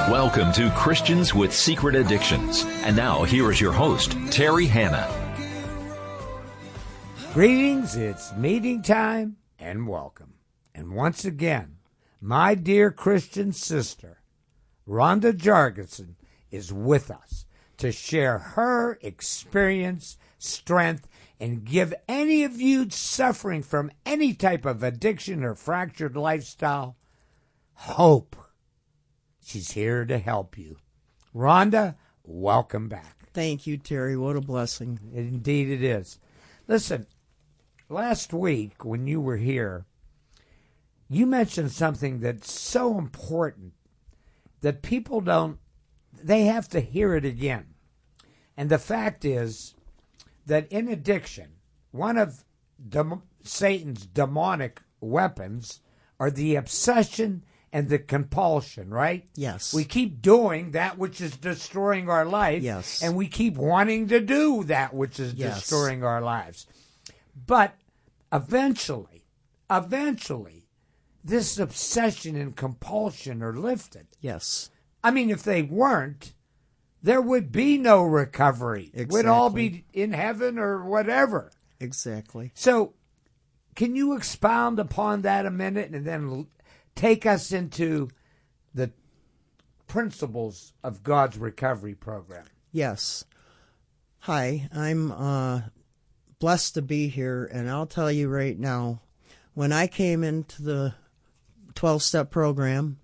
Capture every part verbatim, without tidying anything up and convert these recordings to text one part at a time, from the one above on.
Welcome to Christians with Secret Addictions. And now, here is your host, Terry Hanna. Greetings, it's meeting time, and welcome. And once again, my dear Christian sister, Rhonda Jorgensen, is with us to share her experience, strength, and give any of you suffering from any type of addiction or fractured lifestyle hope. She's here to help you. Rhonda, welcome back. Thank you, Terry. What a blessing. Indeed it is. Listen, last week when you were here, you mentioned something that's so important that people don't, they have to hear it again. And the fact is that in addiction, one of dem- Satan's demonic weapons are the obsession and the compulsion, right? Yes. We keep doing that which is destroying our life. Yes. And we keep wanting to do that which is Yes. destroying our lives. But eventually, eventually, this obsession and compulsion are lifted. Yes. I mean, if they weren't, there would be no recovery. Exactly. We'd all be in heaven or whatever. Exactly. So, can you expound upon that a minute and then take us into the principles of God's recovery program? Yes. Hi, I'm uh, blessed to be here, and I'll tell you right now, when I came into the twelve-step program,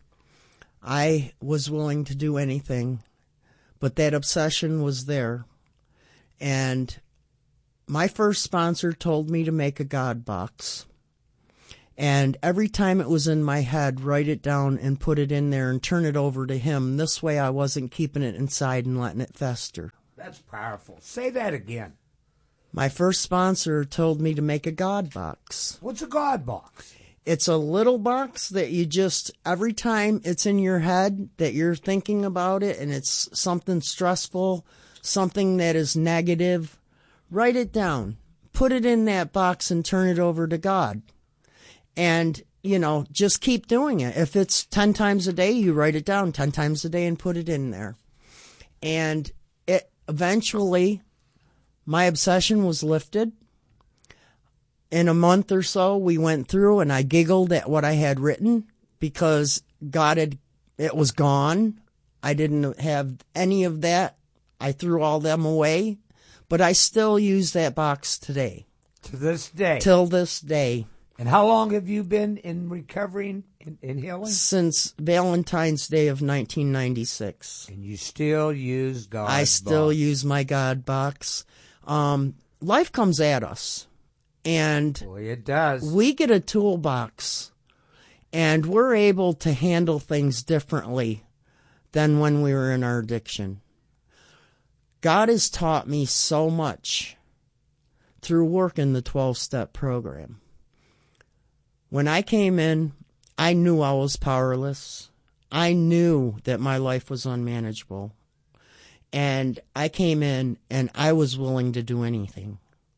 I was willing to do anything, but that obsession was there. And my first sponsor told me to make a God box. And every time it was in my head, write it down and put it in there and turn it over to him. This way I wasn't keeping it inside and letting it fester. That's powerful. Say that again. My first sponsor told me to make a God box. What's a God box? It's a little box that you just, every time it's in your head that you're thinking about it and it's something stressful, something that is negative, write it down. Put it in that box and turn it over to God. And, you know, just keep doing it. If it's ten times a day, you write it down ten times a day and put it in there. And it eventually, my obsession was lifted. In a month or so, we went through and I giggled at what I had written because God had, it was gone. I didn't have any of that. I threw all them away, but I still use that box today. To this day. Till this day. And how long have you been in recovery and in, in healing? Since Valentine's Day of nineteen ninety-six. And you still use God's I still box. use my God box. Um, life comes at us. And Boy, it does. we get a toolbox. And we're able to handle things differently than when we were in our addiction. God has taught me so much through working the twelve-step program. When I came in, I knew I was powerless. I knew that my life was unmanageable. And I came in and I was willing to do anything.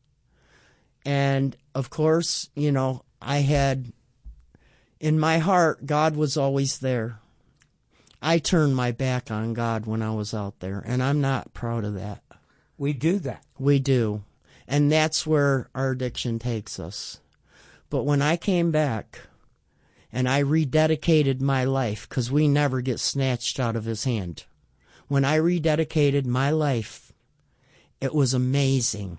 And of course, you know, I had, in my heart, God was always there. I turned my back on God when I was out there, and I'm not proud of that. We do that. We do. And that's where our addiction takes us. But when I came back and I rededicated my life, because we never get snatched out of his hand. When I rededicated my life, it was amazing.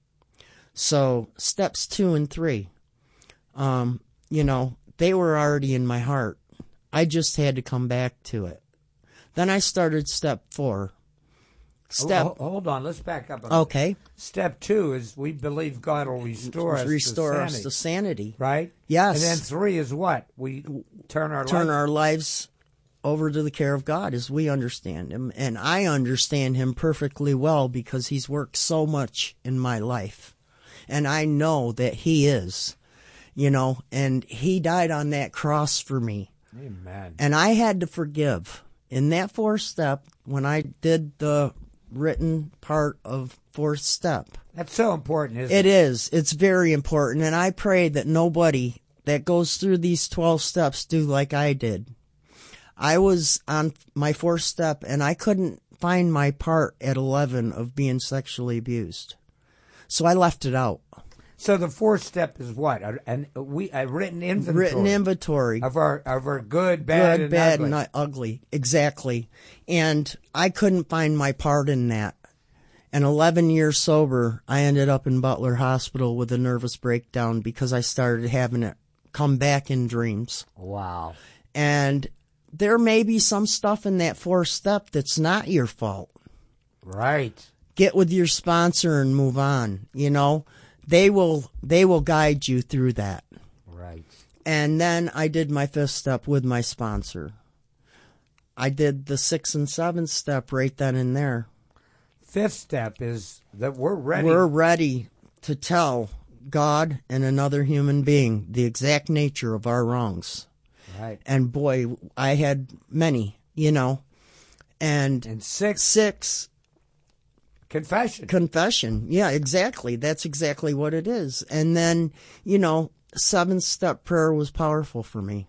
So steps two and three, um, you know, they were already in my heart. I just had to come back to it. Then I started step four. Step. Oh, hold on, let's back up a minute. Okay. Step two is we believe God will restore us Restore to us sanity, to sanity. right? Yes. And then three is what? We turn our Turn life. our lives over to the care of God as we understand him. And I understand him perfectly well because he's worked so much in my life. And I know that he is, you know, and he died on that cross for me. Amen. And I had to forgive. In that fourth step, when I did the written part of fourth step. That's so important, isn't It it? is. It's very important. And I pray that nobody that goes through these twelve steps do like I did. I was on my fourth step, and I couldn't find my part at eleven of being sexually abused. So I left it out. So the fourth step is what? A, an, we, a written inventory. Written inventory. Of our, of our good, bad, Good, and bad, ugly. and not ugly. Exactly. And I couldn't find my part in that. And eleven years sober, I ended up in Butler Hospital with a nervous breakdown because I started having it come back in dreams. Wow. And there may be some stuff in that fourth step that's not your fault. Right. Get with your sponsor and move on. You know, they will, they will guide you through that. Right. And then I did my fifth step with my sponsor. I did the sixth and seventh step right then and there. Fifth step is that we're ready. We're ready to tell God and another human being the exact nature of our wrongs. Right. And boy, I had many, you know. And, And six, six, confession. confession. Yeah, exactly. That's exactly what it is. And then, you know, seventh step prayer was powerful for me.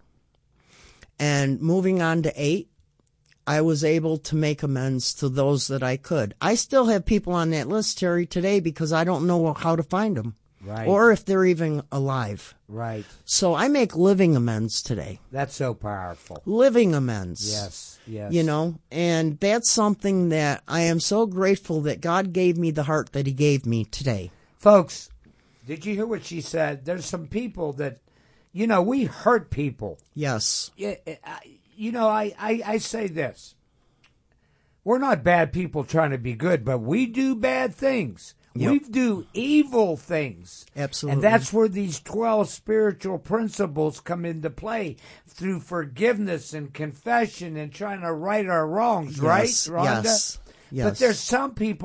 And moving on to eight, I was able to make amends to those that I could. I still have people on that list, Terry, today because I don't know how to find them. Right. Or if they're even alive. Right. So I make living amends today. That's so powerful. Living amends. Yes. Yes. You know, and that's something that I am so grateful that God gave me the heart that he gave me today. Folks, did you hear what she said? There's some people that, you know, we hurt people. Yes. Yeah, I- You know, I, I, I say this. We're not bad people trying to be good, but we do bad things. Yep. We do evil things. Absolutely. And that's where these twelve spiritual principles come into play through forgiveness and confession and trying to right our wrongs, right, Yes, Rhonda? yes, But yes. there's some people